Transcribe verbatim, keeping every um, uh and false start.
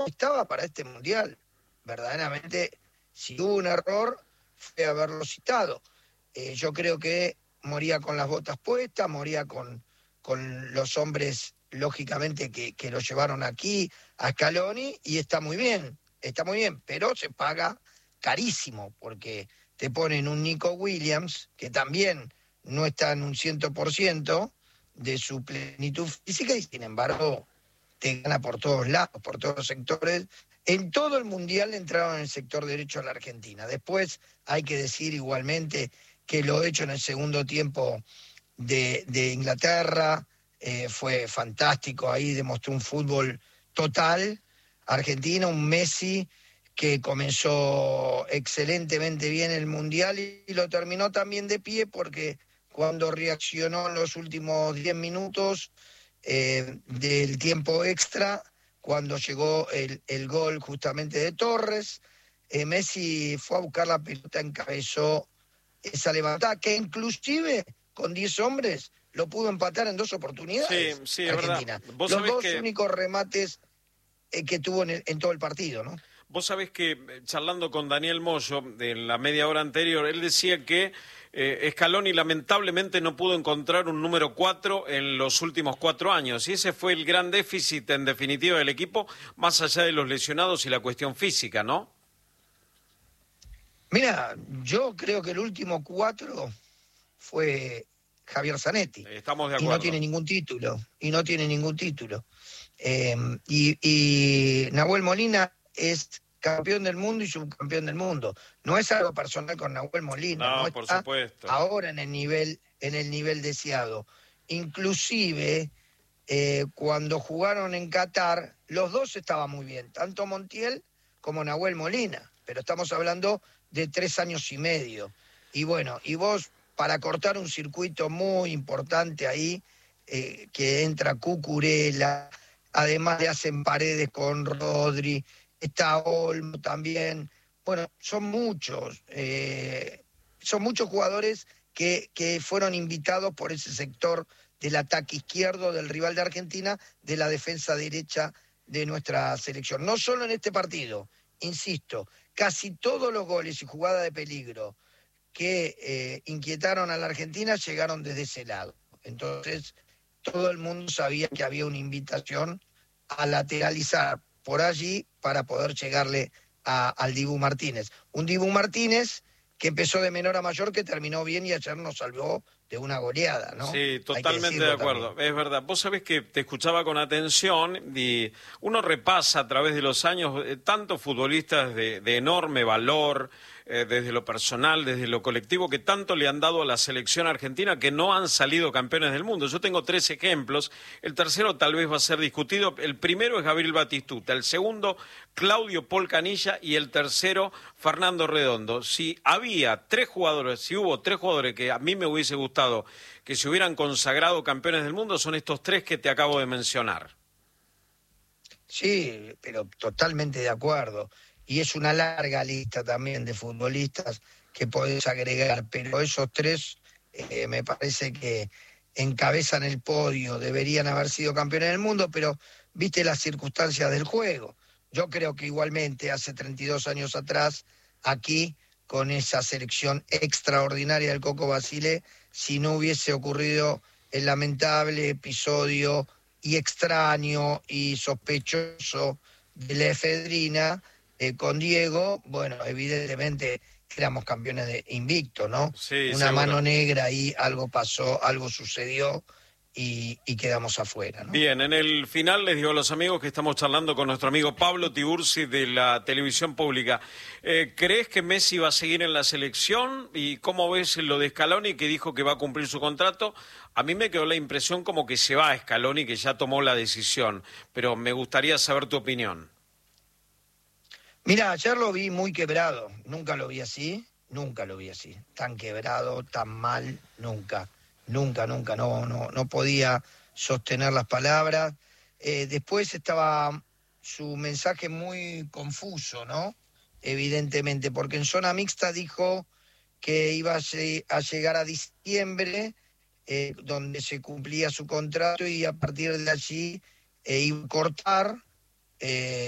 estaba para este Mundial. Verdaderamente, si hubo un error, fue haberlo citado. Eh, yo creo que moría con las botas puestas, moría con, con los hombres, lógicamente, que, que lo llevaron aquí a Scaloni, y está muy bien, está muy bien, pero se paga carísimo, porque te ponen un Nico Williams, que también no está en un cien por ciento de su plenitud física, y sin embargo te gana por todos lados, por todos los sectores. En todo el Mundial entraron en el sector derecho a la Argentina. Después hay que decir igualmente que lo hecho en el segundo tiempo de, de Inglaterra eh, fue fantástico. Ahí demostró un fútbol total argentino, un Messi que comenzó excelentemente bien el Mundial y, y lo terminó también de pie, porque cuando reaccionó en los últimos diez minutos eh, del tiempo extra, cuando llegó el, el gol justamente de Torres, eh, Messi fue a buscar la pelota, encabezó esa levantada, que inclusive con diez hombres lo pudo empatar en dos oportunidades. Sí, sí, es Argentina. verdad. ¿Vos Los sabés dos que... únicos remates eh, que tuvo en, el, en todo el partido, ¿no? Vos sabés que, charlando con Daniel Moyo, en la media hora anterior, él decía que eh, Scaloni lamentablemente no pudo encontrar un número cuatro en los últimos cuatro años, y ese fue el gran déficit, en definitiva, del equipo, más allá de los lesionados y la cuestión física, ¿no? Mira, yo creo que el último cuatro fue Javier Zanetti. Estamos de y acuerdo. no tiene ningún título, y no tiene ningún título. Eh, y, y Nahuel Molina es campeón del mundo y subcampeón del mundo. No es algo personal con Nahuel Molina, No, no por está supuesto. ahora en el nivel, en el nivel deseado. Inclusive, eh, cuando jugaron en Qatar, los dos estaban muy bien, tanto Montiel como Nahuel Molina, pero estamos hablando de tres años y medio. Y bueno, y vos, para cortar un circuito muy importante ahí, eh, que entra Cucurella, además le hacen Paredes con Rodri, está Olmo también. Bueno, son muchos, eh, son muchos jugadores que, que fueron invitados por ese sector del ataque izquierdo del rival de Argentina, de la defensa derecha de nuestra selección. No solo en este partido, insisto, casi todos los goles y jugadas de peligro que eh, inquietaron a la Argentina llegaron desde ese lado. Entonces, todo el mundo sabía que había una invitación a lateralizar por allí para poder llegarle a, al Dibu Martínez. Un Dibu Martínez que empezó de menor a mayor, que terminó bien y ayer nos salvó de una goleada, ¿no? Sí, totalmente de acuerdo, también. Es verdad. Vos sabés que te escuchaba con atención y uno repasa a través de los años eh, tantos futbolistas de, de enorme valor, eh, desde lo personal, desde lo colectivo, que tanto le han dado a la selección argentina, que no han salido campeones del mundo. Yo tengo tres ejemplos, el tercero tal vez va a ser discutido. El primero es Gabriel Batistuta, el segundo Claudio Paul Canilla y el tercero Fernando Redondo. Si había tres jugadores, si hubo tres jugadores que a mí me hubiese gustado que se hubieran consagrado campeones del mundo, son estos tres que te acabo de mencionar. Sí, pero totalmente de acuerdo. Y es una larga lista también de futbolistas que podés agregar, pero esos tres eh, me parece que encabezan el podio, deberían haber sido campeones del mundo, pero viste las circunstancias del juego. Yo creo que igualmente hace treinta y dos años atrás, aquí, con esa selección extraordinaria del Coco Basile, si no hubiese ocurrido el lamentable episodio y extraño y sospechoso de la efedrina eh, con Diego, bueno, evidentemente éramos campeones de invicto, ¿no? Sí, Una seguro. mano negra ahí, algo pasó, algo sucedió y, y quedamos afuera, ¿no? Bien, en el final les digo a los amigos que estamos charlando con nuestro amigo Pablo Tiburci de la televisión pública. Eh, ¿Crees que Messi va a seguir en la selección? ¿Y cómo ves lo de Scaloni, que dijo que va a cumplir su contrato? A mí me quedó la impresión como que se va a Scaloni, que ya tomó la decisión, pero me gustaría saber tu opinión. Mira, ayer lo vi muy quebrado, nunca lo vi así, nunca lo vi así, tan quebrado, tan mal, nunca, nunca, nunca, no, no, no podía sostener las palabras. Eh, después estaba su mensaje muy confuso, ¿no? Evidentemente, porque en zona mixta dijo que iba a llegar a diciembre, eh, donde se cumplía su contrato y a partir de allí eh, iba a cortar. Eh,